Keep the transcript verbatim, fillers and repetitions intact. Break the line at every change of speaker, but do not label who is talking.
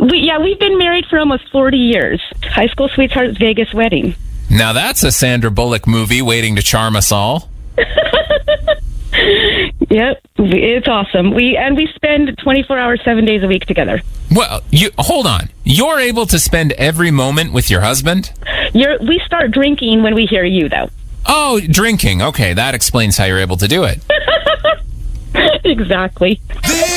We, yeah, we've been married for almost forty years. High school sweethearts, Vegas wedding.
Now that's a Sandra Bullock movie waiting to charm us all.
Yep, it's awesome. We and we spend twenty-four hours, seven days a week together.
Well, you hold on. You're able to spend every moment with your husband?
You're, we start drinking when we hear you, though.
Oh, drinking. Okay, that explains how you're able to do it.
Exactly.
This